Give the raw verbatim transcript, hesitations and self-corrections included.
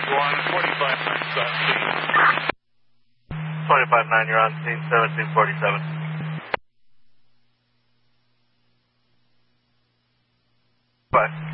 one, twenty-five nine, seventeen. twenty-five nine, you're on scene, seventeen forty-seven. Bye.